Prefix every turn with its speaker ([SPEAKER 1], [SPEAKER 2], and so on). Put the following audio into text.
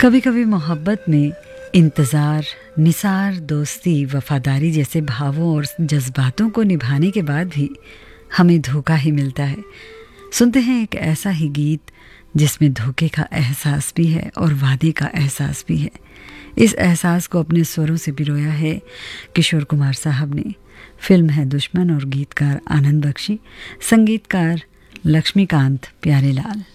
[SPEAKER 1] कभी कभी मोहब्बत में इंतज़ार, निसार, दोस्ती, वफादारी जैसे भावों और जज्बातों को निभाने के बाद भी हमें धोखा ही मिलता है। सुनते हैं एक ऐसा ही गीत जिसमें धोखे का एहसास भी है और वादे का एहसास भी है। इस एहसास को अपने स्वरों से पिरोया है किशोर कुमार साहब ने। फिल्म है दुश्मन और गीतकार आनंद बख्शी, संगीतकार लक्ष्मीकांत प्यारेलाल।